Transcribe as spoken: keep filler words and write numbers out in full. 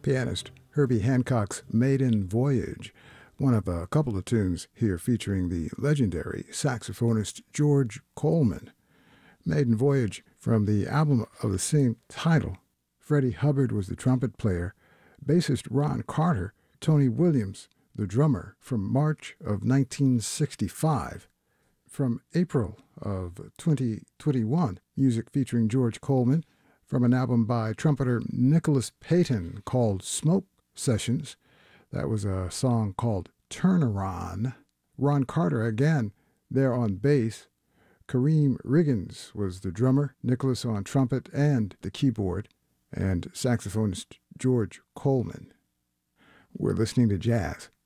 pianist Herbie Hancock's Maiden Voyage, one of a couple of tunes here featuring the legendary saxophonist George Coleman. Maiden Voyage from the album of the same title. Freddie Hubbard was the trumpet player, bassist Ron Carter, Tony Williams, the drummer, from March of nineteen sixty-five. From April of twenty twenty-one, music featuring George Coleman from an album by trumpeter Nicholas Payton called Smoke Sessions. That was a song called Turnaround. Ron Carter again there on bass. Kareem Riggins was the drummer, Nicholas on trumpet and the keyboard, and saxophonist George Coleman. We're listening to jazz